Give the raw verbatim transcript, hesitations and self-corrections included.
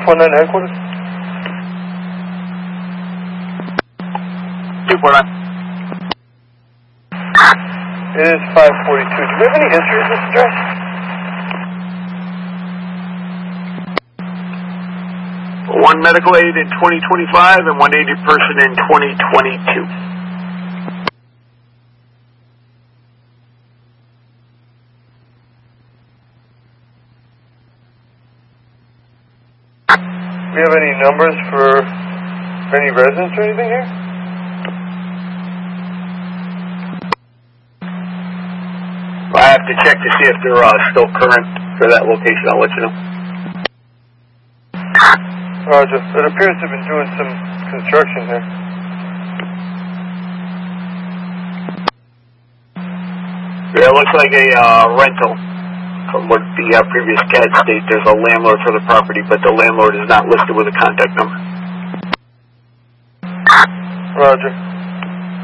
four nine headquarters? two four nine. It is five forty-two. Do we have any history of this address? One medical aid in twenty twenty-five and one aged person in twenty twenty-two. Do we have any numbers for any residents or anything here? I have to check to see if they're uh, still current for that location. I'll let you know. Roger. It appears to have been doing some construction here. Yeah, it looks like a uh, rental. From what the uh, previous C A D state, there's a landlord for the property, but the landlord is not listed with a contact number. Roger.